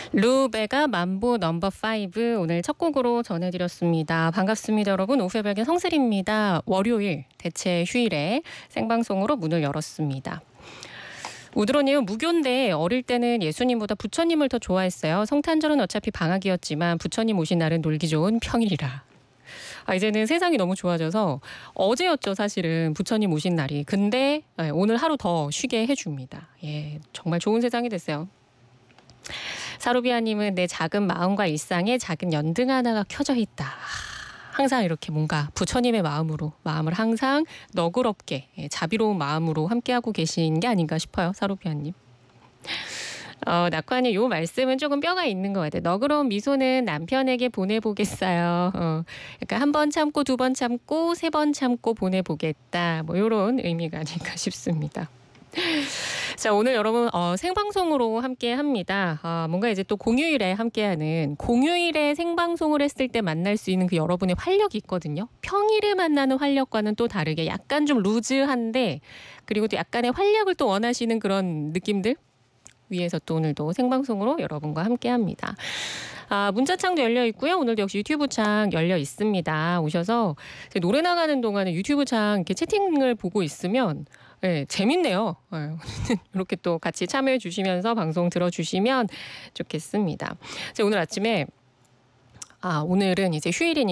루베가 만보 넘버 5 오늘 첫 곡으로 전해드렸습니다. 반갑습니다 여러분. 오후의 성슬입니다. 월요일 대체 휴일에 생방송으로 문을 열었습니다. 우드로님 무교인데 어릴 때는 예수님보다 부처님을 더 좋아했어요. 성탄절은 어차피 방학이었지만 부처님 오신 날은 놀기 좋은 평일이라. 이제는 세상이 너무 좋아져서 어제였죠 사실은 부처님 오신 날이. 근데 오늘 하루 더 쉬게 해줍니다. 예, 정말 좋은 세상이 됐어요. 사루비아님은 내 작은 마음과 일상에 작은 연등 하나가 켜져 있다. 항상 이렇게 뭔가 부처님의 마음을 항상 너그럽게 자비로운 마음으로 함께하고 계신 게 아닌가 싶어요. 사루비아님. 낙화님 요 말씀은 조금 뼈가 있는 것 같아요. 너그러운 미소는 남편에게 보내보겠어요. 약간 한 번 참고 두 번 참고 세 번 참고 보내보겠다. 뭐 이런 의미가 아닌가 싶습니다. 자, 오늘 여러분 생방송으로 함께합니다. 뭔가 이제 또 공휴일에 함께하는 공휴일에 생방송을 했을 때 만날 수 있는 그 여러분의 활력이 있거든요. 평일에 만나는 활력과는 또 다르게 약간 좀 루즈한데 그리고 또 약간의 활력을 또 원하시는 그런 느낌들 위해서 또 오늘도 생방송으로 여러분과 함께합니다. 문자창도 열려 있고요. 오늘도 역시 유튜브 창 열려 있습니다. 오셔서 노래 나가는 동안에 유튜브 창 이렇게 채팅을 보고 있으면 재밌네요. 이렇게 또 같이 참여해 주시면서 방송 들어주시면 좋겠습니다. 오늘 아침에 오늘은 이제 휴일이니까